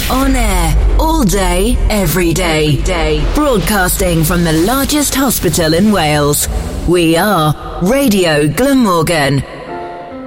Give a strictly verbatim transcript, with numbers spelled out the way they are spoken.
On air, all day, every day. day. Broadcasting from the largest hospital in Wales. We are Radio Glamorgan.